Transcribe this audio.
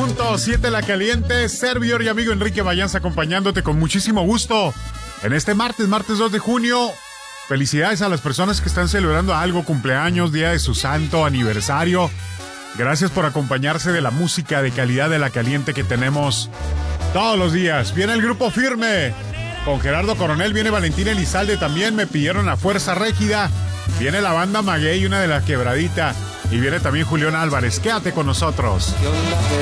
7 La Caliente, servidor y amigo Enrique Vallanza acompañándote con muchísimo gusto en este martes 2 de junio. Felicidades a las personas que están celebrando algo, cumpleaños, día de su santo, aniversario. Gracias por acompañarse de la música de calidad de La Caliente que tenemos todos los días. Viene el Grupo Firme con Gerardo Coronel, viene Valentín Elizalde también, me pidieron a Fuerza Régida, viene la banda Maguey, una de la Quebradita, y viene también Julián Álvarez. Quédate con nosotros.